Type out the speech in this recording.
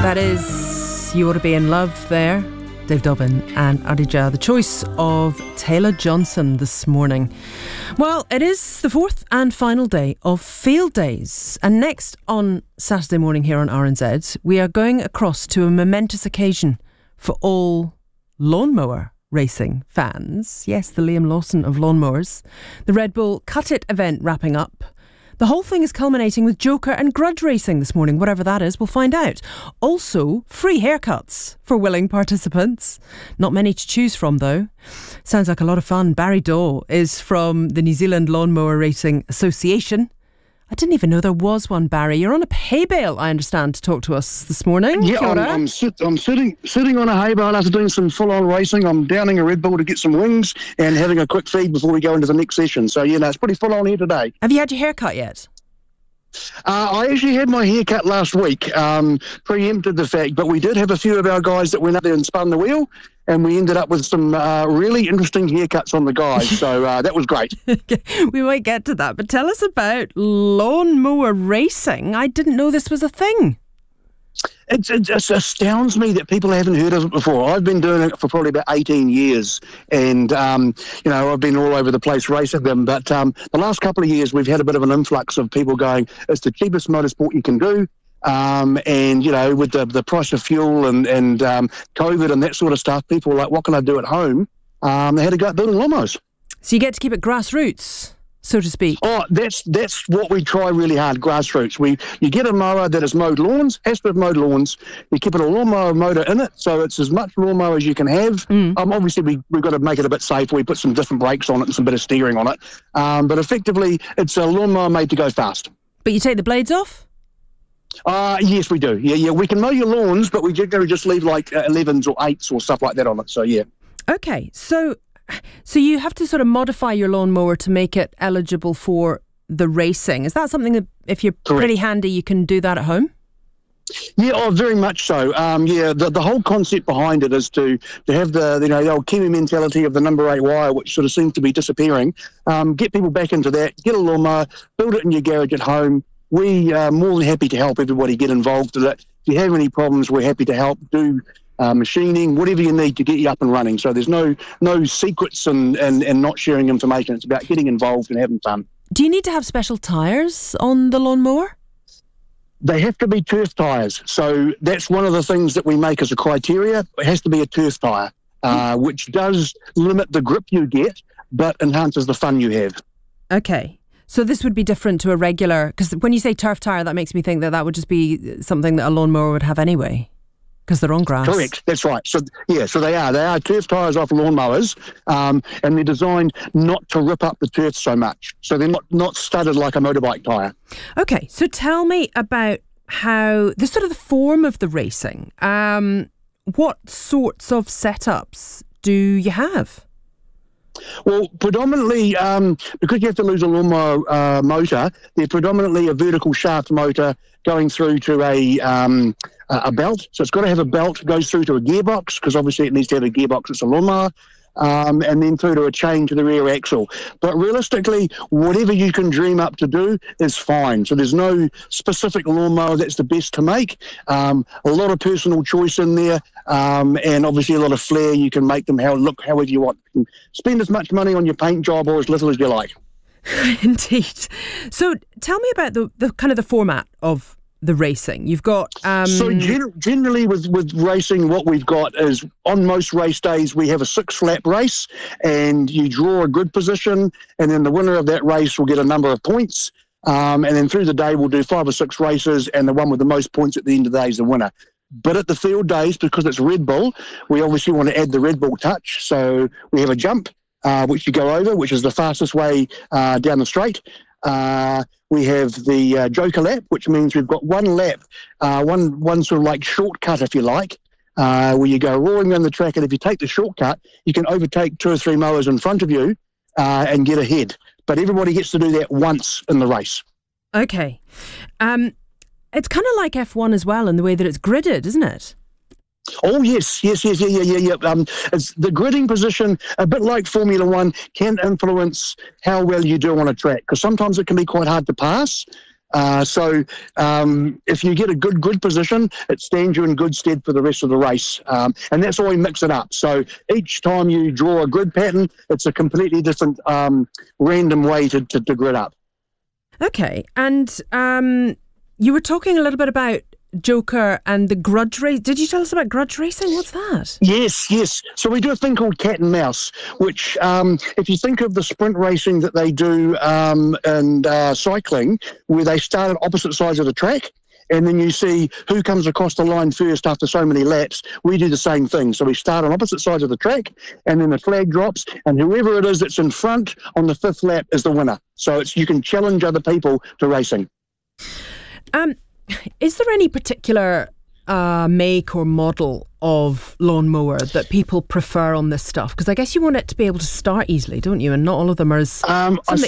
That is You Ought to Be in Love there. Dave Dobbin and Adija, the choice of Taylor Johnson this morning. Well, it is the fourth and final day of Field Days. And next on Saturday morning here on RNZ, we are going across to a momentous occasion for all lawnmower racing fans. Yes, the Liam Lawson of lawnmowers. The Red Bull Cut It event wrapping up. The whole thing is culminating with Joker and Grudge racing this morning. Whatever that is, we'll find out. Also, free haircuts for willing participants. Not many to choose from, though. Sounds like a lot of fun. Barry Daw is from the New Zealand Lawnmower Racing Association. I didn't even know there was one, Barry. You're on a hay bale, I understand, to talk to us this morning. Yeah, I'm sitting on a hay bale after doing some full-on racing. I'm downing a Red Bull to get some wings and having a quick feed before we go into the next session. So, it's pretty full-on here today. Have you had your hair cut yet? I actually had my hair cut last week, preempted the fact, but we did have a few of our guys that went up there and spun the wheel, and we ended up with some really interesting haircuts on the guys, so that was great. We might get to that, but tell us about lawnmower racing. I didn't know this was a thing. It astounds me that people haven't heard of it before. I've been doing it for probably about 18 years, and, I've been all over the place racing them, but the last couple of years we've had a bit of an influx of people going, it's the cheapest motorsport you can do. With the price of fuel and COVID and that sort of stuff, people were like, what can I do at home? They had to go out building lawnmowers. So you get to keep it grassroots, so to speak. Oh, that's what we try really hard, grassroots. You get a mower that has mowed lawns, has to have mowed lawns. You keep it a lawnmower motor in it, so it's as much lawnmower as you can have. Obviously, we've got to make it a bit safer. We put some different brakes on it and some bit of steering on it. But effectively, it's a lawnmower made to go fast. But you take the blades off? Yes, we do. Yeah. We can mow your lawns, but we generally just leave like 11s or 8s or stuff like that on it. So, yeah. Okay, so you have to sort of modify your lawnmower to make it eligible for the racing. Is that something that, if you're Correct. Pretty handy, you can do that at home? Yeah, very much so. The whole concept behind it is to have the old Kiwi mentality of the number 8 wire, which sort of seems to be disappearing. Get people back into that. Get a lawnmower, build it in your garage at home. We are more than happy to help everybody get involved with it. If you have any problems, we're happy to help do machining, whatever you need to get you up and running. So there's no secrets and not sharing information. It's about getting involved and having fun. Do you need to have special tyres on the lawnmower? They have to be turf tyres. So that's one of the things that we make as a criteria. It has to be a turf tyre, which does limit the grip you get, but enhances the fun you have. Okay. So this would be different to a regular, because when you say turf tyre, that makes me think that would just be something that a lawnmower would have anyway, because they're on grass. Correct, that's right. So they are turf tyres off lawnmowers, and they're designed not to rip up the turf so much. So they're not studded like a motorbike tyre. Okay, so tell me about how the sort of the form of the racing. What sorts of setups do you have? Well, predominantly, because you have to lose a lawnmower motor, they're predominantly a vertical shaft motor going through to a belt. So it's got to have a belt, goes through to a gearbox, because obviously it needs to have a gearbox, it's a lawnmower, and then through to a chain to the rear axle. But realistically, whatever you can dream up to do is fine. So there's no specific lawnmower that's the best to make. A lot of personal choice in there, and obviously a lot of flair. You can make them look however you want. You can spend as much money on your paint job or as little as you like. Indeed. So tell me about the kind of the format of the racing. You've got so generally with racing, what we've got is on most race days we have a 6-lap race, and you draw a grid position, and then the winner of that race will get a number of points, and then through the day we'll do 5 or 6 races, and the one with the most points at the end of the day is the winner. But at the field days, because it's Red Bull, we obviously want to add the Red Bull touch. So we have a jump, which you go over, which is the fastest way down the straight. We have the Joker lap, which means we've got one lap, one sort of like shortcut, if you like, where you go roaring around the track, and if you take the shortcut, you can overtake 2 or 3 mowers in front of you and get ahead. But everybody gets to do that once in the race. Okay. It's kind of like F1 as well in the way that it's gridded, isn't it? Oh, yes. It's the gridding position, a bit like Formula One, can influence how well you do on a track, because sometimes it can be quite hard to pass. If you get a good position, it stands you in good stead for the rest of the race. And that's why we mix it up. So each time you draw a grid pattern, it's a completely different random way to grid up. Okay. And you were talking a little bit about Joker and the grudge race. Did you tell us about grudge racing? What's that? Yes. So we do a thing called cat and mouse, which if you think of the sprint racing that they do in cycling, where they start at opposite sides of the track, and then you see who comes across the line first after so many laps. We do the same thing. So we start on opposite sides of the track, and then the flag drops, and whoever it is that's in front on the fifth lap is the winner. So you can challenge other people to racing. Is there any particular make or model of lawnmower that people prefer on this stuff? Because I guess you want it to be able to start easily, don't you? And not all of them are as...